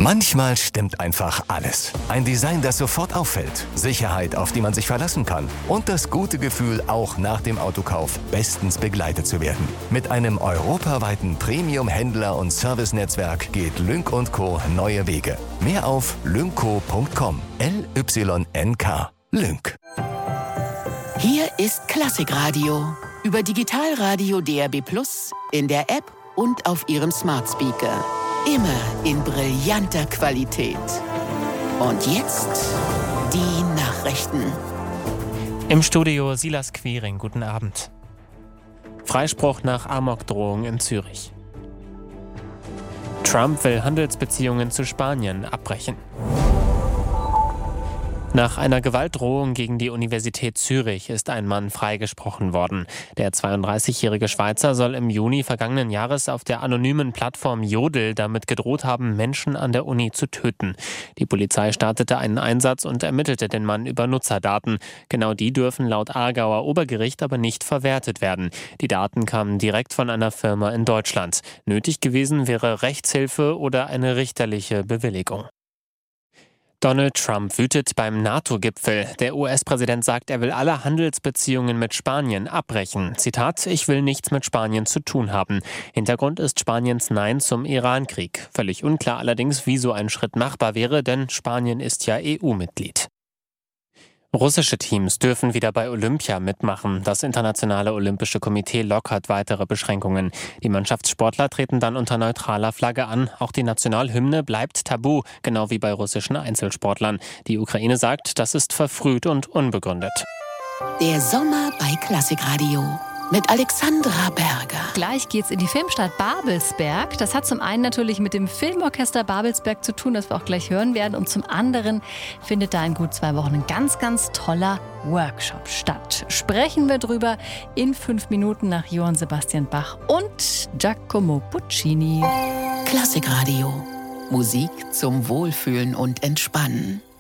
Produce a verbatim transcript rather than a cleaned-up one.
Manchmal stimmt einfach alles. Ein Design, das sofort auffällt, Sicherheit, auf die man sich verlassen kann und das gute Gefühl, auch nach dem Autokauf bestens begleitet zu werden. Mit einem europaweiten Premium-Händler- und Servicenetzwerk geht Lynk und Co. neue Wege. Mehr auf lynco punkt com. L Y N K. Lynk. Hier ist Klassikradio. Über Digitalradio D A B plus, in der App und auf Ihrem Smart Speaker. Immer in brillanter Qualität. Und jetzt die Nachrichten. Im Studio Silas Quiring, guten Abend. Freispruch nach Amokdrohung in Zürich. Trump will Handelsbeziehungen zu Spanien abbrechen. Nach einer Gewaltdrohung gegen die Universität Zürich ist ein Mann freigesprochen worden. Der zweiunddreißigjährige Schweizer soll im Juni vergangenen Jahres auf der anonymen Plattform Jodel damit gedroht haben, Menschen an der Uni zu töten. Die Polizei startete einen Einsatz und ermittelte den Mann über Nutzerdaten. Genau die dürfen laut Aargauer Obergericht aber nicht verwertet werden. Die Daten kamen direkt von einer Firma in Deutschland. Nötig gewesen wäre Rechtshilfe oder eine richterliche Bewilligung. Donald Trump wütet beim NATO-Gipfel. Der U S-Präsident sagt, er will alle Handelsbeziehungen mit Spanien abbrechen. Zitat: Ich will nichts mit Spanien zu tun haben. Hintergrund ist Spaniens Nein zum Iran-Krieg. Völlig unklar allerdings, wie so ein Schritt machbar wäre, denn Spanien ist ja E U-Mitglied. Russische Teams dürfen wieder bei Olympia mitmachen. Das Internationale Olympische Komitee lockert weitere Beschränkungen. Die Mannschaftssportler treten dann unter neutraler Flagge an. Auch die Nationalhymne bleibt tabu, genau wie bei russischen Einzelsportlern. Die Ukraine sagt, das ist verfrüht und unbegründet. Der Sommer bei Klassikradio. Mit Alexandra Berger. Gleich geht's in die Filmstadt Babelsberg. Das hat zum einen natürlich mit dem Filmorchester Babelsberg zu tun, das wir auch gleich hören werden. Und zum anderen findet da in gut zwei Wochen ein ganz, ganz toller Workshop statt. Sprechen wir drüber in fünf Minuten nach Johann Sebastian Bach und Giacomo Puccini. Klassikradio. Musik zum Wohlfühlen und Entspannen.